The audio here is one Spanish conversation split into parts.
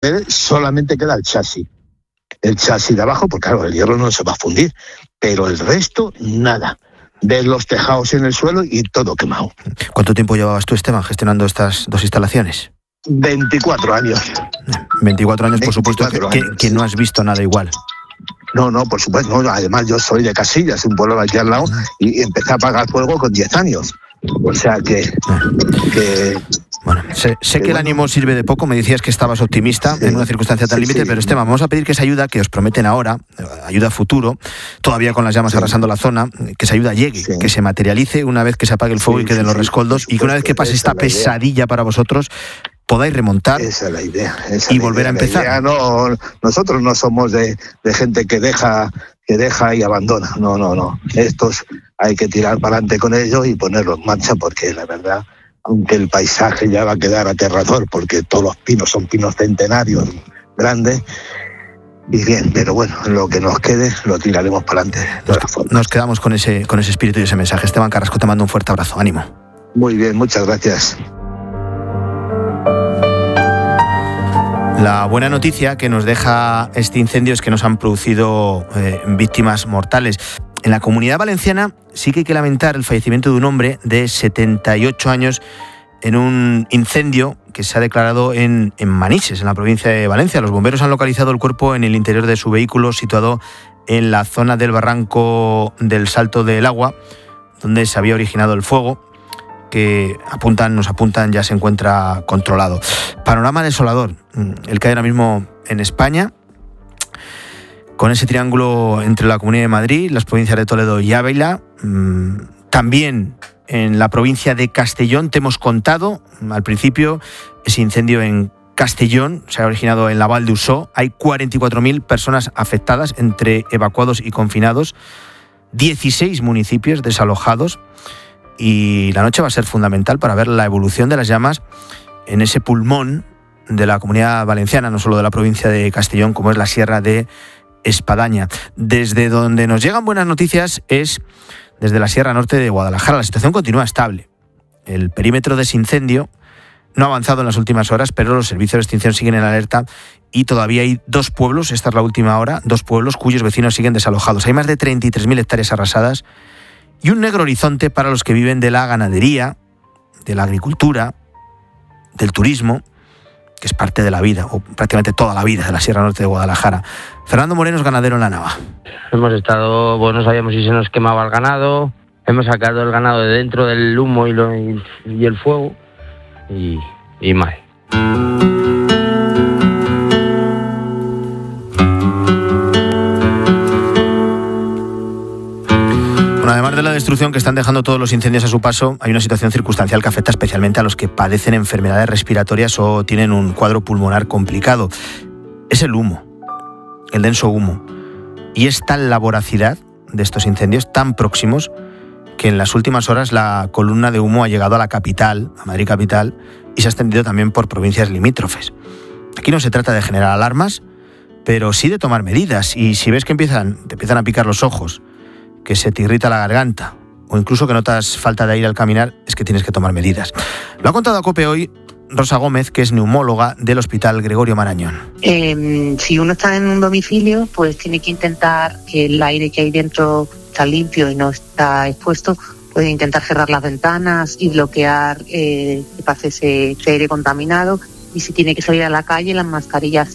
solamente queda el chasis. El chasis de abajo, porque claro, el hierro no se va a fundir, pero el resto, nada. Ves los tejados en el suelo y todo quemado. ¿Cuánto tiempo llevabas tú, Esteban, gestionando estas dos instalaciones? 24 años. 24 años, por supuesto, que no has visto nada igual. No, por supuesto. No, además, yo soy de Casillas, un pueblo aquí al lado, y empecé a apagar fuego con 10 años. O sea que bueno, sé que el ánimo sirve de poco. Me decías que estabas optimista en una circunstancia tan límite, pero Esteban, vamos a pedir que esa ayuda que os prometen ahora, ayuda a futuro, todavía con las llamas arrasando la zona, que esa ayuda llegue, que se materialice una vez que se apague el fuego y queden los rescoldos, y que una vez que pase esta pesadilla para vosotros, podáis remontar. Esa es la idea. Y volver a empezar. Nosotros no somos de gente que deja y abandona. No. Estos hay que tirar para adelante con ellos y ponerlos en marcha, porque la verdad, aunque el paisaje ya va a quedar aterrador, porque todos los pinos son pinos centenarios grandes, y bien, pero bueno, lo que nos quede lo tiraremos para adelante de todas formas. Nos quedamos con ese espíritu y ese mensaje. Esteban Carrasco, te mando un fuerte abrazo. Ánimo. Muy bien, muchas gracias. La buena noticia que nos deja este incendio es que no se han producido víctimas mortales. En la Comunidad Valenciana sí que hay que lamentar el fallecimiento de un hombre de 78 años en un incendio que se ha declarado en Manises, en la provincia de Valencia. Los bomberos han localizado el cuerpo en el interior de su vehículo situado en la zona del barranco del Salto del Agua, donde se había originado el fuego, que nos apuntan ya se encuentra controlado. Panorama desolador, el que hay ahora mismo en España, con ese triángulo entre la Comunidad de Madrid, las provincias de Toledo y Ávila. También en la provincia de Castellón, te hemos contado al principio, ese incendio en Castellón se ha originado en la Val de Usó. Hay 44.000 personas afectadas, entre evacuados y confinados, 16 municipios desalojados. Y la noche va a ser fundamental para ver la evolución de las llamas en ese pulmón de la Comunidad Valenciana, no solo de la provincia de Castellón, como es la Sierra de Espadaña. Desde donde nos llegan buenas noticias es desde la Sierra Norte de Guadalajara. La situación continúa estable. El perímetro de ese incendio no ha avanzado en las últimas horas, pero los servicios de extinción siguen en alerta y todavía hay 2 pueblos, esta es la última hora, 2 pueblos cuyos vecinos siguen desalojados. Hay más de 33.000 hectáreas arrasadas y un negro horizonte para los que viven de la ganadería, de la agricultura, del turismo, que es parte de la vida, o prácticamente toda la vida de la Sierra Norte de Guadalajara. Fernando Moreno es ganadero en la Nava. Hemos estado, no sabíamos si se nos quemaba el ganado, hemos sacado el ganado de dentro del humo y el fuego, y mal. Además de la destrucción que están dejando todos los incendios a su paso, hay una situación circunstancial que afecta especialmente a los que padecen enfermedades respiratorias o tienen un cuadro pulmonar complicado. Es el humo, el denso humo. Y es tal la voracidad de estos incendios, tan próximos, que en las últimas horas la columna de humo ha llegado a la capital, a Madrid capital, y se ha extendido también por provincias limítrofes. Aquí no se trata de generar alarmas, pero sí de tomar medidas. Y si ves que te empiezan a picar los ojos, que se te irrita la garganta o incluso que notas falta de aire al caminar, es que tienes que tomar medidas. Lo ha contado a COPE hoy Rosa Gómez, que es neumóloga del Hospital Gregorio Marañón. Si uno está en un domicilio, pues tiene que intentar que el aire que hay dentro está limpio y no está expuesto. Puede intentar cerrar las ventanas y bloquear que pase ese aire contaminado. Y si tiene que salir a la calle, las mascarillas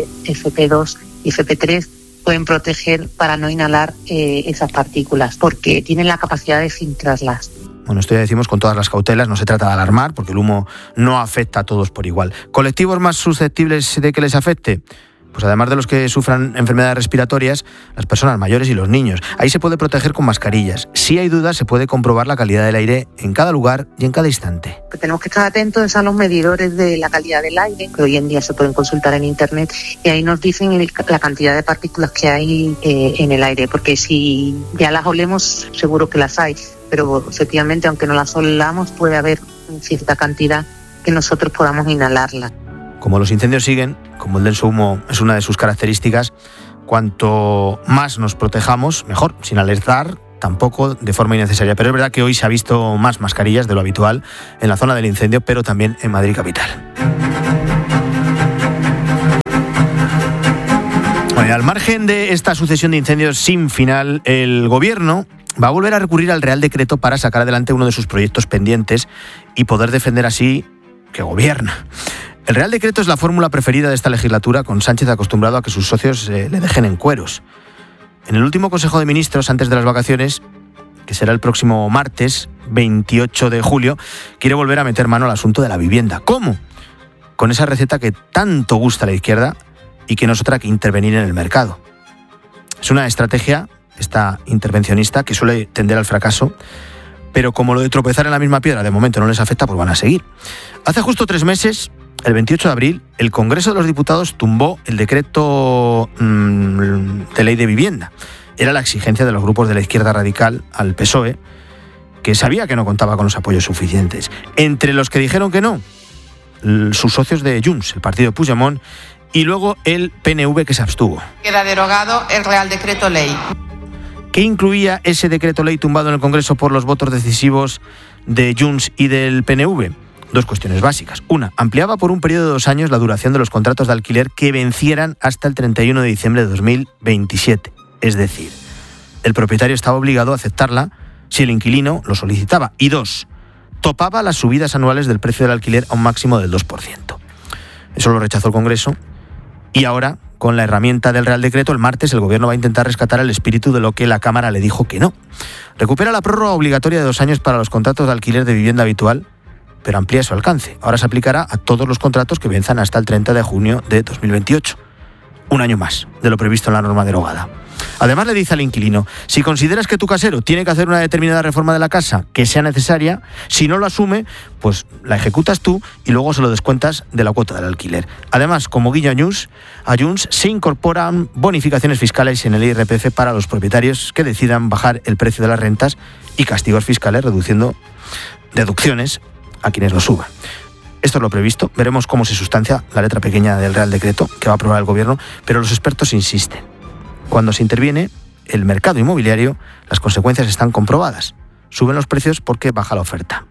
FP2 y FP3 pueden proteger para no inhalar esas partículas, porque tienen la capacidad de filtrarlas. Bueno, esto ya decimos con todas las cautelas, no se trata de alarmar, porque el humo no afecta a todos por igual. ¿Colectivos más susceptibles de que les afecte? Pues además de los que sufran enfermedades respiratorias, las personas mayores y los niños. Ahí se puede proteger con mascarillas. Si hay dudas, se puede comprobar la calidad del aire en cada lugar y en cada instante. Tenemos que estar atentos a los medidores de la calidad del aire, que hoy en día se pueden consultar en internet, y ahí nos dicen la cantidad de partículas que hay en el aire, porque si ya las olemos, seguro que las hay, pero efectivamente, aunque no las olamos, puede haber cierta cantidad que nosotros podamos inhalarla. Como los incendios siguen, como el denso humo es una de sus características, cuanto más nos protejamos, mejor, sin alertar, tampoco de forma innecesaria. Pero es verdad que hoy se ha visto más mascarillas de lo habitual en la zona del incendio, pero también en Madrid capital. Bueno, al margen de esta sucesión de incendios sin final, el Gobierno va a volver a recurrir al Real Decreto para sacar adelante uno de sus proyectos pendientes y poder defender así que gobierna. El Real Decreto es la fórmula preferida de esta legislatura, con Sánchez acostumbrado a que sus socios le dejen en cueros. En el último Consejo de Ministros, antes de las vacaciones, que será el próximo martes 28 de julio, quiere volver a meter mano al asunto de la vivienda. ¿Cómo? Con esa receta que tanto gusta a la izquierda y que no es otra que intervenir en el mercado. Es una estrategia, esta intervencionista, que suele tender al fracaso, pero como lo de tropezar en la misma piedra de momento no les afecta, pues van a seguir. Hace justo 3 meses, el 28 de abril, el Congreso de los Diputados tumbó el decreto de ley de vivienda. Era la exigencia de los grupos de la izquierda radical al PSOE, que sabía que no contaba con los apoyos suficientes. Entre los que dijeron que no, sus socios de Junts, el partido de Puigdemont, y luego el PNV, que se abstuvo. Queda derogado el Real Decreto Ley. ¿Qué incluía ese decreto ley tumbado en el Congreso por los votos decisivos de Junts y del PNV? 2 cuestiones básicas. Una, ampliaba por un periodo de 2 años la duración de los contratos de alquiler que vencieran hasta el 31 de diciembre de 2027. Es decir, el propietario estaba obligado a aceptarla si el inquilino lo solicitaba. Y 2, topaba las subidas anuales del precio del alquiler a un máximo del 2%. Eso lo rechazó el Congreso. Y ahora, con la herramienta del Real Decreto, el martes el Gobierno va a intentar rescatar el espíritu de lo que la Cámara le dijo que no. Recupera la prórroga obligatoria de 2 años para los contratos de alquiler de vivienda habitual, pero amplía su alcance. Ahora se aplicará a todos los contratos que venzan hasta el 30 de junio de 2028. 1 año más de lo previsto en la norma derogada. Además, le dice al inquilino: si consideras que tu casero tiene que hacer una determinada reforma de la casa que sea necesaria, si no lo asume, pues la ejecutas tú y luego se lo descuentas de la cuota del alquiler. Además, como guiño a Junts, se incorporan bonificaciones fiscales en el IRPF para los propietarios que decidan bajar el precio de las rentas y castigos fiscales reduciendo deducciones a quienes lo suban. Esto es lo previsto. Veremos cómo se sustancia la letra pequeña del Real Decreto que va a aprobar el Gobierno, pero los expertos insisten. Cuando se interviene el mercado inmobiliario, las consecuencias están comprobadas. Suben los precios porque baja la oferta.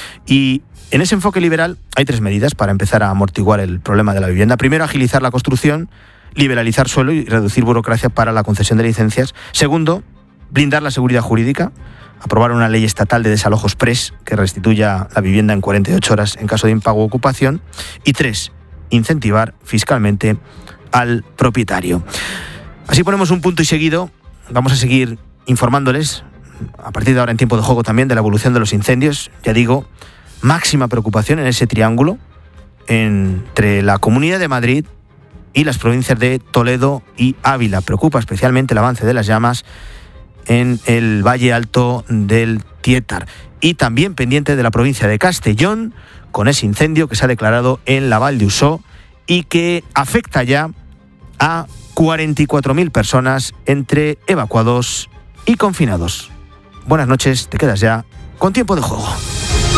Y en ese enfoque liberal hay 3 medidas para empezar a amortiguar el problema de la vivienda. Primero, agilizar la construcción, liberalizar suelo y reducir burocracia para la concesión de licencias. Segundo, blindar la seguridad jurídica, aprobar una ley estatal de desalojo exprés que restituya la vivienda en 48 horas en caso de impago o ocupación. Y 3, incentivar fiscalmente al propietario. Así ponemos un punto y seguido. Vamos a seguir informándoles a partir de ahora en tiempo de juego también de la evolución de los incendios. Ya digo, máxima preocupación en ese triángulo entre la Comunidad de Madrid y las provincias de Toledo y Ávila. Preocupa especialmente el avance de las llamas en el Valle Alto del Tietar. Y también pendiente de la provincia de Castellón, con ese incendio que se ha declarado en la Val d'Usó y que afecta ya a 44.000 personas entre evacuados y confinados. Buenas noches, te quedas ya con tiempo de juego.